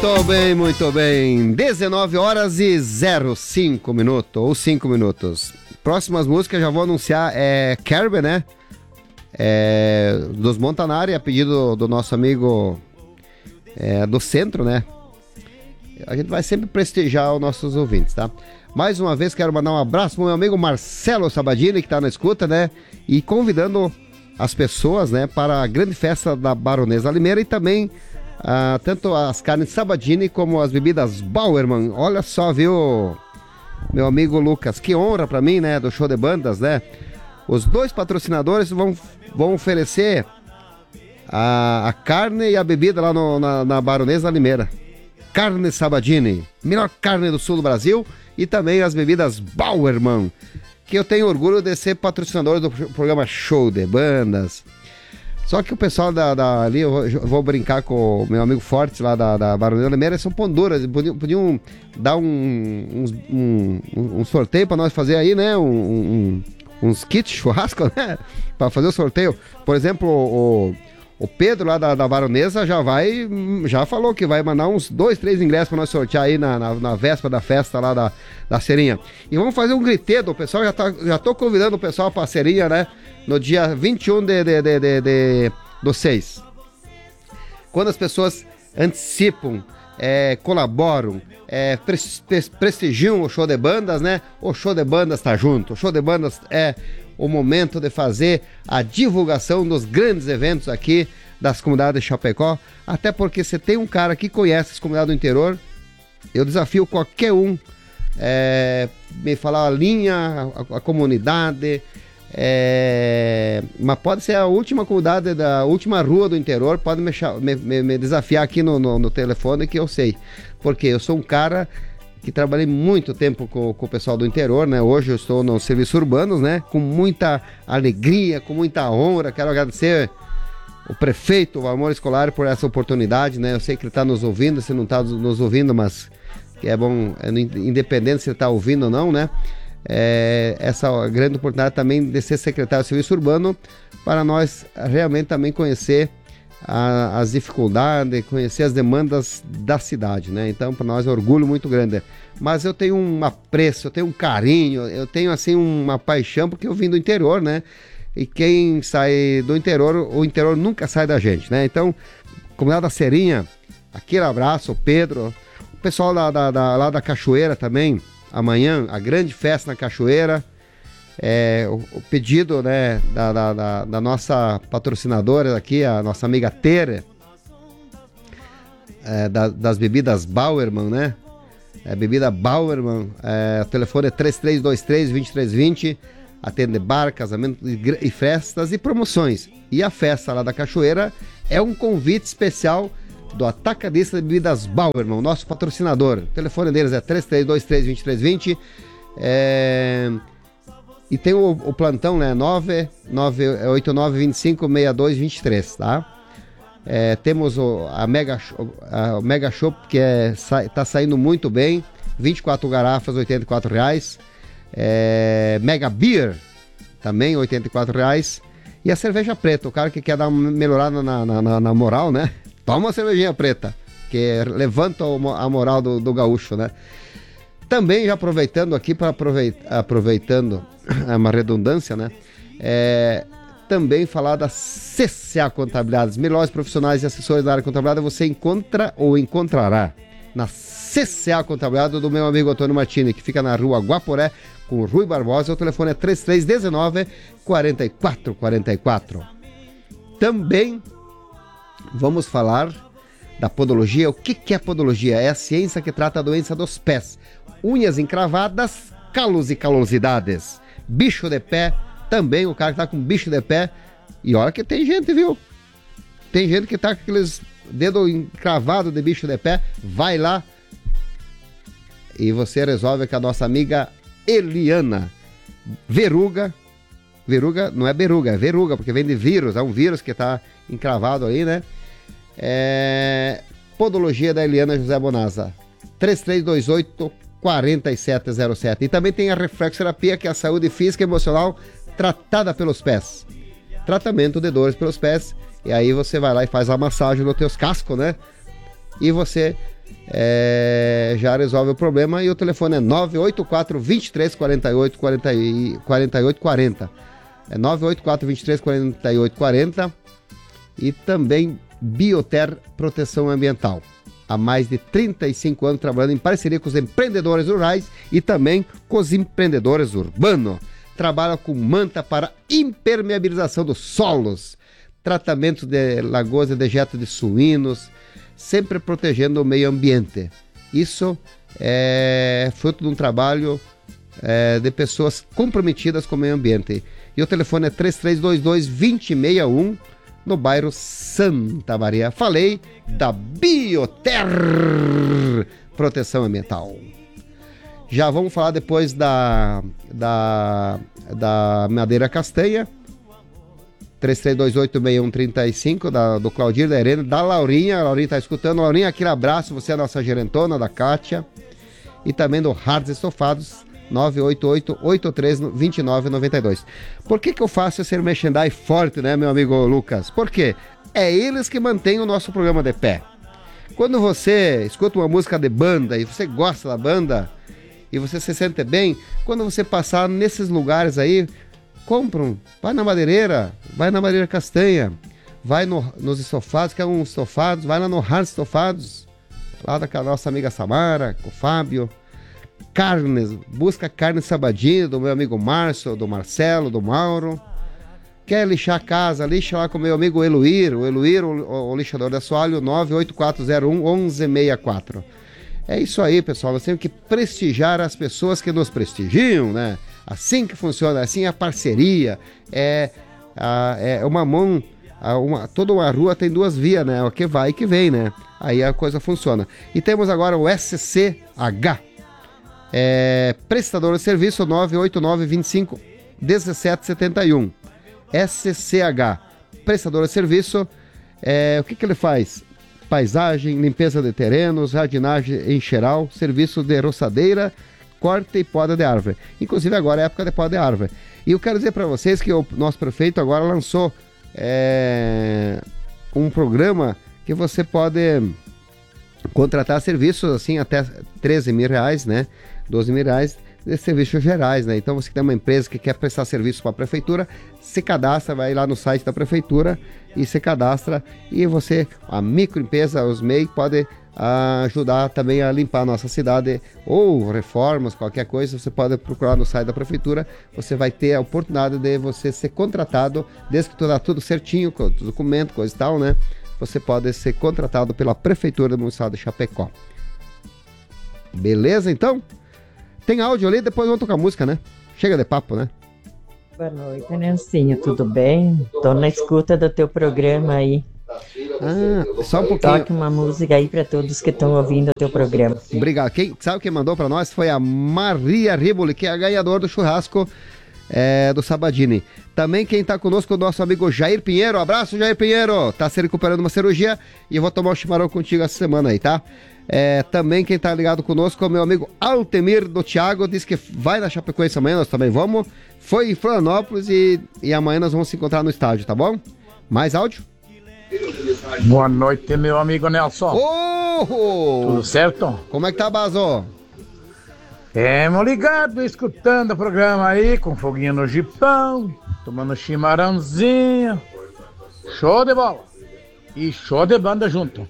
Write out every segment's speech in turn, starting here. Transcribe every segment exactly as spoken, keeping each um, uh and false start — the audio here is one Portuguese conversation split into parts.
Muito bem, muito bem. dezenove horas e zero cinco minutos, ou cinco minutos. Próximas músicas já vou anunciar, é Kerber, né? É, dos Montanari, a pedido do nosso amigo é, do centro, né? A gente vai sempre prestigiar os nossos ouvintes, tá? Mais uma vez quero mandar um abraço pro meu amigo Marcelo Sabadini, que tá na escuta, né? E convidando as pessoas, né, para a grande festa da Baronesa Limeira e também ah, tanto as carnes Sabadini como as bebidas Bauerman. Olha só, viu, meu amigo Lucas, que honra para mim, né, do show de bandas, né? Os dois patrocinadores vão, vão oferecer a, a carne e a bebida lá no, na, na Baronesa Limeira. Carne Sabadini, melhor carne do sul do Brasil, e também as bebidas Bauerman, que eu tenho orgulho de ser patrocinador do programa Show de Bandas. Só que o pessoal da, da ali, eu vou, eu vou brincar com o meu amigo Forte lá da, da Baronesa Limeira, são pão duras, podiam, podiam dar um, um, um, um sorteio para nós fazer aí, né, um, um, uns kits churrasco, né, para fazer o sorteio. Por exemplo, o, o Pedro lá da, da Baronesa já vai, já falou que vai mandar uns dois, três ingressos para nós sortear aí na, na, na véspera da festa lá da, da Serinha. E vamos fazer um gritedo, o pessoal já tá, já tô convidando o pessoal para a Serinha, né, no dia vinte e um de, de, de, de, de, do seis. Quando as pessoas antecipam, é, colaboram, é, pre, pre, prestigiam o show de bandas, né, o show de bandas tá junto, o show de bandas é o momento de fazer a divulgação dos grandes eventos aqui das comunidades de Chapecó, até porque você tem um cara que conhece as comunidades do interior, eu desafio qualquer um é, me falar a linha, a, a comunidade, é, mas pode ser a última comunidade da última rua do interior, pode me, me, me desafiar aqui no, no, no telefone que eu sei, porque eu sou um cara que trabalhei muito tempo com, com o pessoal do interior, né? Hoje eu estou no serviço urbanos, né? Com muita alegria, com muita honra. Quero agradecer o prefeito, o Amor Escolar, por essa oportunidade, né? Eu sei que ele está nos ouvindo, se não está nos ouvindo, mas que é bom, é, independente se ele está ouvindo ou não, né? É, essa grande oportunidade também de ser secretário de serviço urbano, para nós realmente também conhecer A, as dificuldades, conhecer as demandas da cidade, né? Então, para nós é um orgulho muito grande. Mas eu tenho um apreço, eu tenho um carinho, eu tenho, assim, uma paixão, porque eu vim do interior, né? E quem sai do interior, o interior nunca sai da gente, né? Então, comunidade da Serinha, aquele abraço, o Pedro, o pessoal da, da, da, lá da Cachoeira também, amanhã, a grande festa na Cachoeira. É, o, o pedido, né, da, da, da, da nossa patrocinadora aqui, a nossa amiga Tere, é, da, das bebidas Bauerman, né? É, bebida Bauerman, é, o telefone é três três dois três, dois três dois zero, atende bar, casamento e, e festas e promoções. E a festa lá da Cachoeira é um convite especial do Atacadista de Bebidas Bauerman, nosso patrocinador. O telefone deles é três três dois três, dois três dois zero. É... E tem o, o plantão, né? nove nove oito nove, dois cinco, seis dois dois três, tá? É, temos o, a Mega, a, o Mega Shop, que é, sa, tá saindo muito bem. vinte e quatro garrafas, oitenta e quatro reais. É, Mega Beer, também oitenta e quatro reais. E a cerveja preta, o cara que quer dar uma melhorada na, na, na, na moral, né? Toma uma cervejinha preta, que levanta a moral do, do gaúcho, né? Também já aproveitando aqui, para aproveitar, aproveitando uma redundância, né? É, também falar da C C A Contabilidade, os melhores profissionais e assessores da área de contabilidade você encontra ou encontrará na C C A Contabilidade do meu amigo Antônio Martini, que fica na rua Guaporé, com o Rui Barbosa. O telefone é três três um nove, quatro quatro quatro quatro. Também vamos falar da podologia. O que, que é podologia? É a ciência que trata a doença dos pés, unhas encravadas, calos e calosidades, bicho de pé, também o cara que tá com bicho de pé. E olha que tem gente, viu? Tem gente que tá com aqueles dedos encravados de bicho de pé. Vai lá e você resolve com a nossa amiga Eliana. Verruga, verruga não é beruga, é verruga, porque vem de vírus, é um vírus que tá encravado aí, né? É... Podologia da Eliana José Bonazza, três três dois oito, quatro sete zero sete. E também tem a reflexoterapia, que é a saúde física e emocional tratada pelos pés. Tratamento de dores pelos pés. E aí você vai lá e faz a massagem nos teus cascos, né? E você é, já resolve o problema. E o telefone é nove oito quatro, vinte e três, quarenta e oito, quarenta e oito quarenta. É nove oito quatro, vinte e três, quarenta e oito quarenta. E também Bioter Proteção Ambiental. Há mais de trinta e cinco anos trabalhando em parceria com os empreendedores rurais e também com os empreendedores urbanos. Trabalha com manta para impermeabilização dos solos, tratamento de lagoas e dejetos de suínos, sempre protegendo o meio ambiente. Isso é fruto de um trabalho é, de pessoas comprometidas com o meio ambiente. E o telefone é três três dois dois, dois zero seis um, no bairro Santa Maria. Falei da Bioter Proteção Ambiental. Já vamos falar depois da, da, da madeira castanha. três três dois oito, seis um três cinco, da, do Claudir, da Irene, da Laurinha. A Laurinha está escutando. Laurinha, aquele abraço. Você é a nossa gerentona, da Kátia. E também do Hards Estofados, nove oito oito, oito três, dois nove nove dois. Por que que eu faço esse merchandising forte, né, meu amigo Lucas? Porque é eles que mantêm o nosso programa de pé. Quando você escuta uma música de banda e você gosta da banda e você se sente bem, quando você passar nesses lugares aí, compram, vai na madeireira, vai na madeira castanha, vai no, nos estofados, que é uns estofados, vai lá no Hards Estofados, lá da nossa amiga Samara, com o Fábio. Carnes, busca carne sabadinha do meu amigo Márcio, do Marcelo, do Mauro. Quer lixar a casa, lixa lá com o meu amigo Eluir, o Eluir, o, o, o lixador de assoalho, nove oito quatro zero um, um um seis quatro. É isso aí, pessoal, nós temos que prestigiar as pessoas que nos prestigiam, né? Assim que funciona, assim é a parceria, é, a, é uma mão, a, uma, toda uma rua tem duas vias, né? O que vai e que vem, né? Aí a coisa funciona. E temos agora o S C H. É, prestador de serviço nove oito nove, vinte e cinco, dezessete setenta e um. S C H, prestador de serviço. É, o que que ele faz? Paisagem, limpeza de terrenos, jardinagem em geral, serviço de roçadeira, corte e poda de árvore. Inclusive agora é época de poda de árvore. E eu quero dizer para vocês que o nosso prefeito agora lançou é, um programa que você pode contratar serviços assim até treze mil reais, né? doze mil reais de serviços gerais, né? Então você que tem uma empresa que quer prestar serviço para a prefeitura, se cadastra, vai lá no site da prefeitura e se cadastra, e você, a microempresa, os M E I, pode ah, ajudar também a limpar a nossa cidade, ou reformas, qualquer coisa, você pode procurar no site da prefeitura, você vai ter a oportunidade de você ser contratado, desde que tudo, tudo certinho, com documento, coisa e tal, né? Você pode ser contratado pela prefeitura do município de Chapecó. Beleza, então? Tem áudio ali, depois vamos tocar música, né? Chega de papo, né? Boa noite, Nelsinho, tudo bem? Tô na escuta do teu programa aí. Ah, só um pouquinho. Toque uma música aí para todos que estão ouvindo o teu programa. Obrigado. Quem, sabe quem mandou para nós? Foi a Maria Riboli, que é a ganhadora do churrasco é, do Sabadini. Também quem tá conosco é o nosso amigo Jair Pinheiro. Abraço, Jair Pinheiro. Tá se recuperando uma cirurgia e eu vou tomar um chimarrão contigo essa semana aí, tá? É, também quem tá ligado conosco é o meu amigo Altemir do Thiago, disse que vai na Chapecoense amanhã, nós também vamos. Foi em Florianópolis e, e amanhã nós vamos se encontrar no estádio, tá bom? Mais áudio? Boa noite, meu amigo Nelson. Oh! Tudo certo? Como é que tá, Bazo? Temos ligado, escutando o programa aí, com foguinho no jipão, tomando chimarrãozinho. Show de bola. E show de banda junto.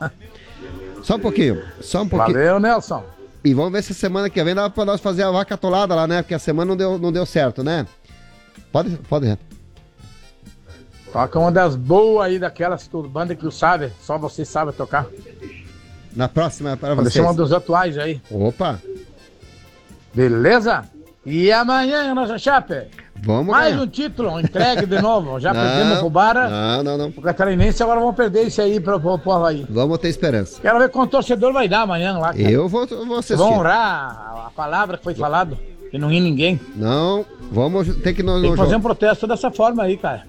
Só um pouquinho, só um pouquinho. Valeu, Nelson. E vamos ver se semana que vem dá pra nós fazer a vaca atolada lá, né? Porque a semana não deu, não deu certo, né? Pode, pode. Toca uma das boas aí, daquelas bandas que tu sabe, só você sabe tocar. Na próxima, para Pode vocês. ser uma dos atuais aí. Opa! Beleza? E amanhã, nossa chape, vamos mais ganhar. um título, entregue de novo. Já não, perdemos pro Bara. Não, não, não. O Catarinense, agora vamos perder isso aí pro, pro, pro Havaí. Vamos ter esperança. Quero ver quanto o torcedor vai dar amanhã lá. Cara. Eu vou, vou assistir. Vamos honrar a palavra que foi falado, que não ri ninguém. Não, vamos ter que... No, Tem no que fazer jogo. um protesto dessa forma aí, cara.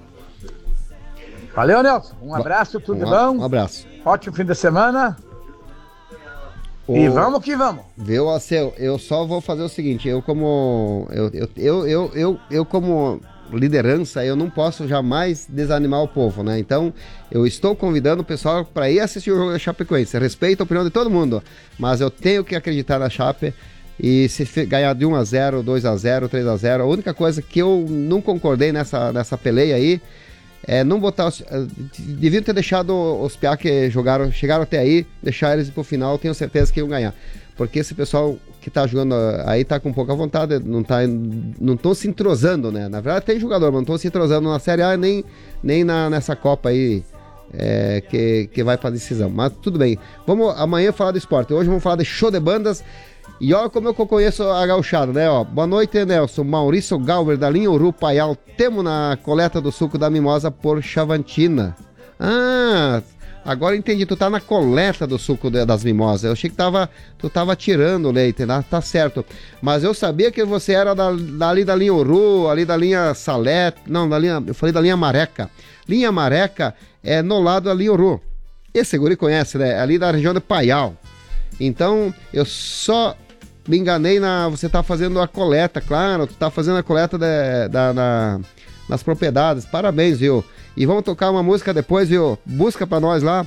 Valeu, Nelson. Um abraço, tudo um, bom? Um abraço. Ótimo fim de semana. O... E vamos que vamos. Viu, Alceu? Eu só vou fazer o seguinte, eu como... Eu, eu, eu, eu, eu, eu como liderança, eu não posso jamais desanimar o povo, né? Então, eu estou convidando o pessoal para ir assistir o jogo da Chapecoense. Respeito a opinião de todo mundo, mas eu tenho que acreditar na Chape. E se ganhar de um a zero, dois a zero, três a zero, a única coisa que eu não concordei nessa, nessa peleia aí é não botar os, deviam ter deixado os piá que jogaram, chegaram até aí, deixar eles pro final, tenho certeza que iam ganhar. Porque esse pessoal que tá jogando aí tá com pouca vontade, não tá, não estão se entrosando, né? Na verdade tem jogador, mas não estão se entrosando na Série A nem, nem na, nessa Copa aí é, que, que vai pra decisão. Mas tudo bem, vamos amanhã falar do esporte, hoje vamos falar de show de bandas. E olha como eu conheço a gauchada, né? Ó, boa noite, Nelson. Maurício Galver, da linha Uru Paial. Temos na coleta do suco da mimosa por Chavantina. Ah, agora entendi. Tu tá na coleta do suco de, das mimosas. Eu achei que tava, tu tava tirando o leite, né? Tá certo. Mas eu sabia que você era da, dali da linha Uru, ali da linha Salete. Não, da linha, eu falei da linha Mareca. Linha Mareca é no lado da linha Uru. Esse guri conhece, né? Ali da região de Paial. Então, eu só me enganei na... Você tá fazendo a coleta, claro, tu tá fazendo a coleta de, da, na, nas propriedades. Parabéns, viu? E vamos tocar uma música depois, viu? Busca pra nós lá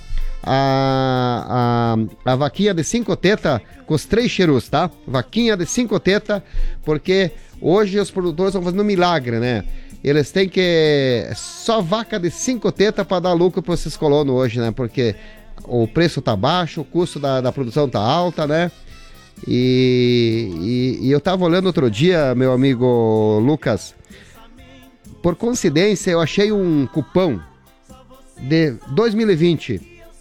a, a, a vaquinha de cinco teta com os três cheiros, tá? Vaquinha de cinco teta, porque hoje os produtores estão fazendo um milagre, né? Eles têm que... Só vaca de cinco teta pra dar lucro pra esses colonos hoje, né? Porque o preço tá baixo, o custo da, da produção tá alta, né? E, e, e eu tava olhando outro dia, meu amigo Lucas, por coincidência eu achei um cupom de dois mil e vinte.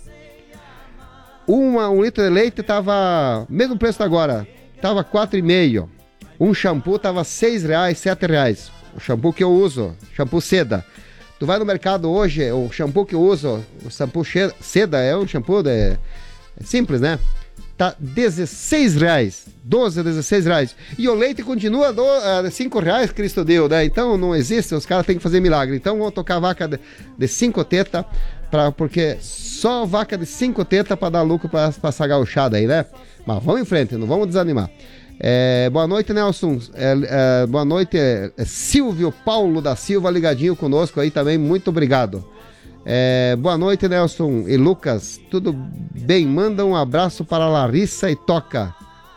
Uma, um litro de leite tava, mesmo preço da agora, tava quatro e meio. Um shampoo tava seis reais, sete reais. O shampoo que eu uso, shampoo seda. Tu vai no mercado hoje, o shampoo que eu uso, o shampoo seda, é um shampoo de... é simples, né? Tá dezesseis reais, doze, dezesseis reais. E o leite continua do, uh, cinco reais, Cristo deu, né? Então não existe, os caras têm que fazer milagre. Então vamos tocar vaca de, de cinco teta, pra, porque só vaca de cinco teta para dar lucro para essa gauchada aí, né? Mas vamos em frente, não vamos desanimar. É, boa noite, Nelson. É, é, boa noite, é, Silvio Paulo da Silva, ligadinho conosco aí também. Muito obrigado. É, boa noite, Nelson e Lucas. Tudo bem? Manda um abraço para Larissa e toca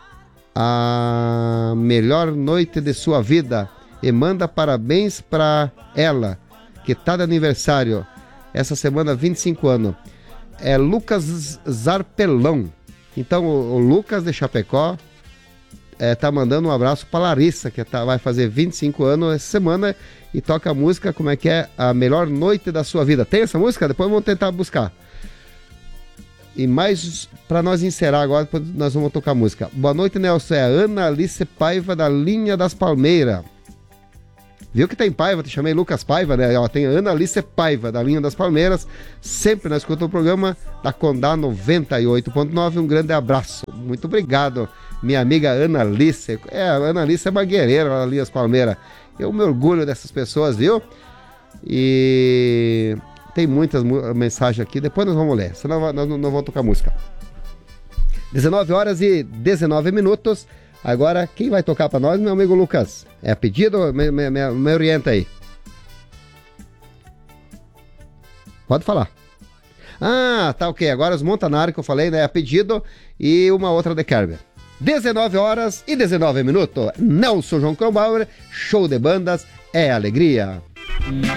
a melhor noite de sua vida. E manda parabéns para ela, que tá de aniversário essa semana, vinte e cinco anos. É Lucas Zarpelão. Então, o, o Lucas de Chapecó. É, tá mandando um abraço pra Larissa, que tá, vai fazer vinte e cinco anos essa semana e toca a música, como é que é? A melhor noite da sua vida. Tem essa música? Depois vamos tentar buscar. E mais, pra nós encerrar agora, depois nós vamos tocar a música. Boa noite, Nelson. É a Ana Alice Paiva, da linha das Palmeiras. Viu que tem Paiva? Te chamei Lucas Paiva, né? Ó, tem a Ana Alice Paiva, da linha das Palmeiras. Sempre nós escutamos o programa da Condá noventa e oito ponto nove. Um grande abraço. Muito obrigado, minha amiga Ana Alice. É, a Ana Alice é uma guerreira lá ali, as Palmeiras. Eu me orgulho dessas pessoas, viu? E tem muitas mensagens aqui, depois nós vamos ler, senão nós não vamos tocar música. dezenove horas e dezenove minutos. Agora, quem vai tocar pra nós, meu amigo Lucas? É a pedido? Me, me, me, me orienta aí. Pode falar. Ah, tá ok. Agora os Montanari que eu falei, né? A pedido e uma outra de Kerber. dezenove horas e dezenove minutos. Nelson João Kronbauer, show de bandas é alegria.